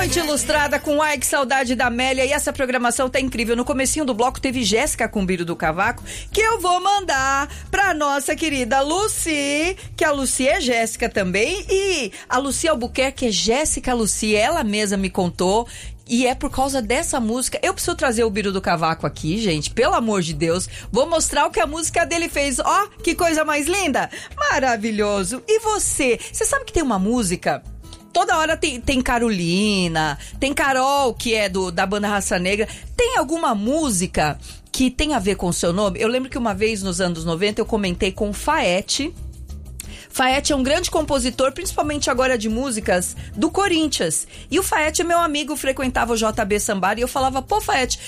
Noite Ilustrada com Ai, que saudade da Amélia. E essa programação tá incrível. No comecinho do bloco teve Jéssica com o Biro do Cavaco, que eu vou mandar pra nossa querida Lucy, que a Lucy é Jéssica também. E a Lucy Albuquerque é Jéssica Lucy, ela mesma me contou. E é por causa dessa música. Eu preciso trazer o Biro do Cavaco aqui, gente. Pelo amor de Deus. Vou mostrar o que a música dele fez. Ó, que coisa mais linda. Maravilhoso. E você? Você sabe que tem uma música... Toda hora tem Carolina, tem Carol, que é da banda Raça Negra. Tem alguma música que tem a ver com o seu nome? Eu lembro que uma vez, nos anos 90, eu comentei com o Faete. Faete é um grande compositor, principalmente agora de músicas do Corinthians. E o Faete é meu amigo, frequentava o JB Sambar. E eu falava, pô, Faete,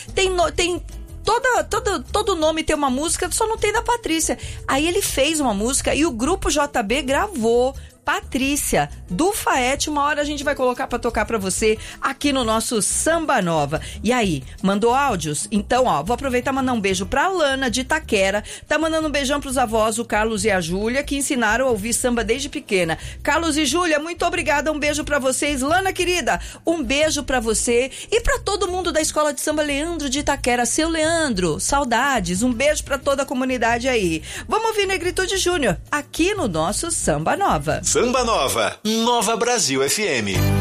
todo nome tem uma música, só não tem da Patrícia. Aí ele fez uma música e o grupo JB gravou Patrícia, do Faete. Uma hora a gente vai colocar pra tocar pra você aqui no nosso Samba Nova. E aí, mandou áudios? Então, ó, vou aproveitar e mandar um beijo pra Lana de Itaquera. Tá mandando um beijão pros avós, o Carlos e a Júlia, que ensinaram a ouvir samba desde pequena. Carlos e Júlia, muito obrigada, um beijo pra vocês. Lana, querida, um beijo pra você e pra todo mundo da Escola de Samba Leandro de Itaquera. Seu Leandro, saudades, um beijo pra toda a comunidade aí. Vamos ouvir Negritude Júnior aqui no nosso Samba Nova. Samba Nova, Nova Brasil FM.